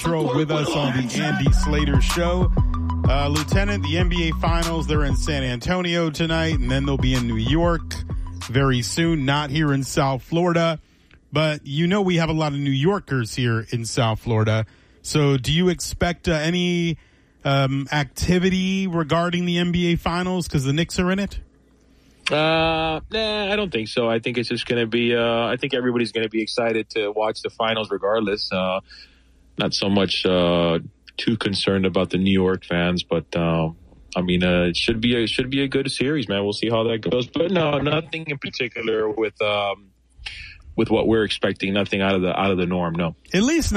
With us on the Andy Slater Show. Lieutenant, the NBA Finals, they're in San Antonio tonight, and then they'll be in New York very soon, not here in South Florida. But you know we have a lot of New Yorkers here in South Florida. So do you expect any activity regarding the NBA Finals because the Knicks are in it? Nah, I don't think so. I think it's just going to be, I think everybody's going to be excited to watch the finals regardless. Not so much too concerned about the New York fans, but I mean, it should be a good series, man. We'll see how that goes. But no, nothing in particular with what we're expecting. Nothing out of the norm. No. At least